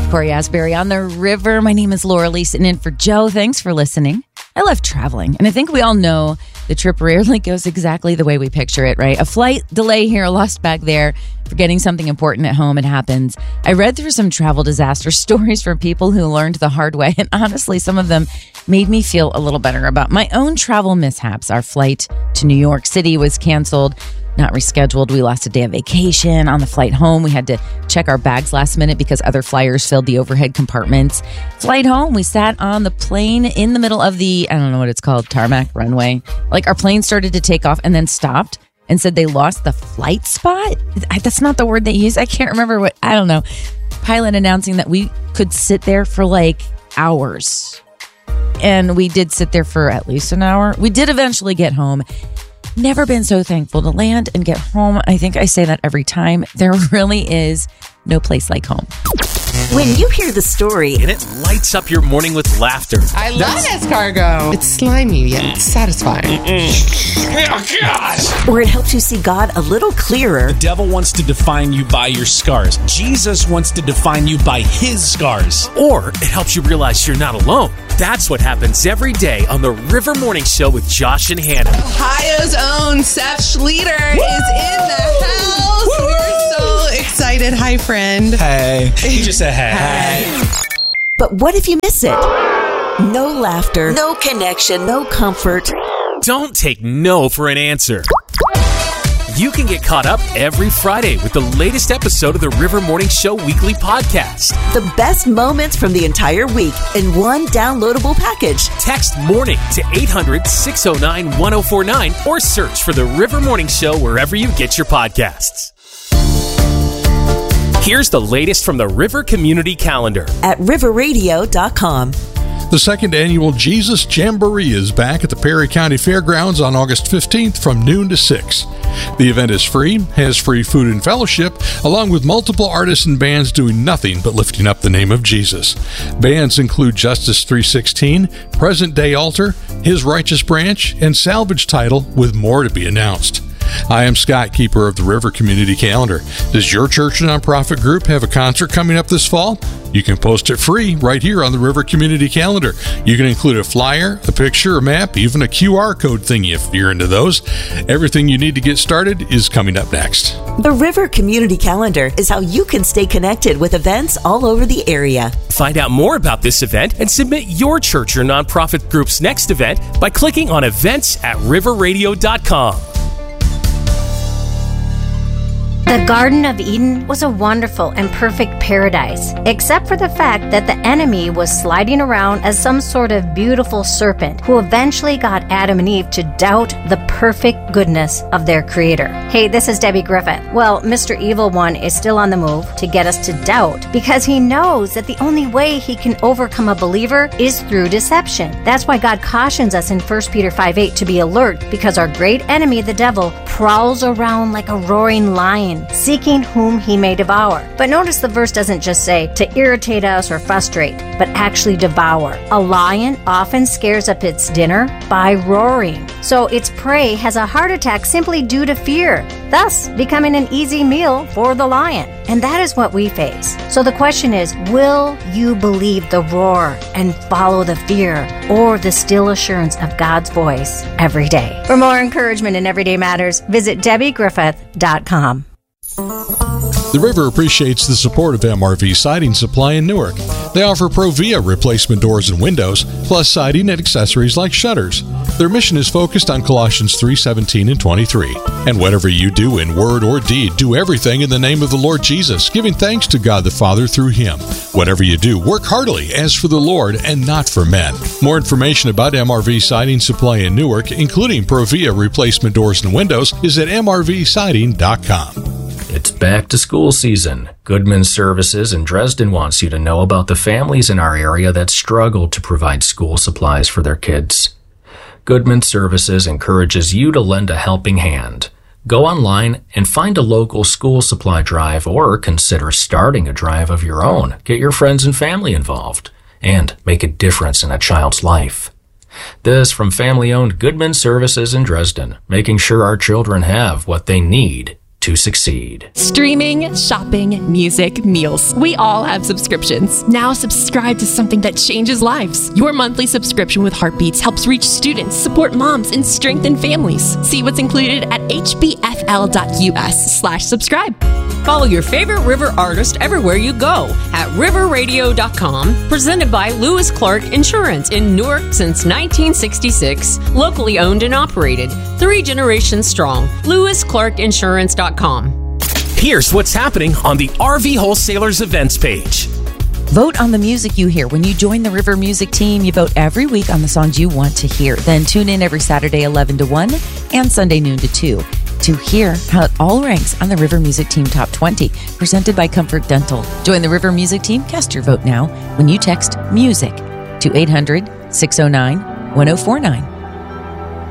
Corey Asbury on the river. My name is Laura Lee, sitting in for Joe. Thanks for listening. I love traveling, and I think we all know the trip rarely goes exactly the way we picture it, right? A flight delay here, a lost bag there, forgetting something important at home, it happens. I read through some travel disaster stories from people who learned the hard way, and honestly, some of them made me feel a little better about my own travel mishaps. Our flight to New York City was canceled, not rescheduled. We lost a day of vacation. On the flight home, we had to check our bags last minute because other flyers filled the overhead compartments. Flight home, we sat on the plane in the middle of the, I don't know what it's called, tarmac runway. Like our plane started to take off and then stopped and said they lost the flight spot. That's not the word they used. I can't remember what, I don't know. Pilot announcing that we could sit there for like hours. And we did sit there for at least an hour. We did eventually get home. Never been so thankful to land and get home. I think I say that every time. There really is no place like home. When you hear the story, and it lights up your morning with laughter. I love escargot. It's slimy yet satisfying. Oh, God. Or it helps you see God a little clearer. The devil wants to define you by your scars. Jesus wants to define you by his scars. Or it helps you realize you're not alone. That's what happens every day on the River Morning Show with Josh and Hannah. Ohio's own Seth Schleter is in the house. Woo! We're so excited. Hi, friend. Hey. He just said hey. But what if you miss it? No laughter, no connection, no comfort. Don't take no for an answer. You can get caught up every Friday with the latest episode of the River Morning Show weekly podcast. The best moments from the entire week in one downloadable package. Text MORNING to 800-609-1049 or search for the River Morning Show wherever you get your podcasts. Here's the latest from the River Community Calendar at riverradio.com. The second annual Jesus Jamboree is back at the Perry County Fairgrounds on August 15th from noon to 6. The event is free, has free food and fellowship, along with multiple artists and bands doing nothing but lifting up the name of Jesus. Bands include Justice 316, Present Day Altar, His Righteous Branch, and Salvage Title, with more to be announced. I am Scott, keeper of the River Community Calendar. Does your church or nonprofit group have a concert coming up this fall? You can post it free right here on the River Community Calendar. You can include a flyer, a picture, a map, even a QR code thingy if you're into those. Everything you need to get started is coming up next. The River Community Calendar is how you can stay connected with events all over the area. Find out more about this event and submit your church or nonprofit group's next event by clicking on events at riverradio.com. The Garden of Eden was a wonderful and perfect paradise, except for the fact that the enemy was sliding around as some sort of beautiful serpent who eventually got Adam and Eve to doubt the perfect goodness of their Creator. Hey, this is Debbie Griffith. Well, Mr. Evil One is still on the move to get us to doubt because he knows that the only way he can overcome a believer is through deception. That's why God cautions us in 1 Peter 5:8 to be alert because our great enemy, the devil, prowls around like a roaring lion, seeking whom he may devour. But notice the verse doesn't just say to irritate us or frustrate, but actually devour. A lion often scares up its dinner by roaring. So its prey has a heart attack simply due to fear, thus becoming an easy meal for the lion. And that is what we face. So the question is, will you believe the roar and follow the fear or the still assurance of God's voice every day? For more encouragement in Everyday Matters, visit DebbieGriffith.com. The River appreciates the support of MRV Siding Supply in Newark. They offer Provia replacement doors and windows, plus siding and accessories like shutters. Their mission is focused on Colossians 3:17 and 23. And whatever you do in word or deed, do everything in the name of the Lord Jesus, giving thanks to God the Father through Him. Whatever you do, work heartily as for the Lord and not for men. More information about MRV Siding Supply in Newark, including Provia replacement doors and windows, is at mrvsiding.com. It's back to school season. Goodman Services in Dresden wants you to know about the families in our area that struggle to provide school supplies for their kids. Goodman Services encourages you to lend a helping hand. Go online and find a local school supply drive or consider starting a drive of your own. Get your friends and family involved and make a difference in a child's life. This from family-owned Goodman Services in Dresden, making sure our children have what they need to succeed. Streaming, shopping, music, meals. We all have subscriptions. Now subscribe to something that changes lives. Your monthly subscription with Heartbeats helps reach students, support moms, and strengthen families. See what's included at hbfl.us/subscribe. Follow your favorite River artist everywhere you go at riverradio.com. Presented by Lewis Clark Insurance in Newark since 1966. Locally owned and operated. 3 generations strong. LewisClarkInsurance.com. Here's what's happening on the RV Wholesalers events page. Vote on the music you hear. When you join the River Music team, you vote every week on the songs you want to hear. Then tune in every Saturday 11 to 1 and Sunday noon to 2 to hear how it all ranks on the River Music Team Top 20, presented by Comfort Dental. Join the River Music team. Cast your vote now when you text MUSIC to 800-609-1049.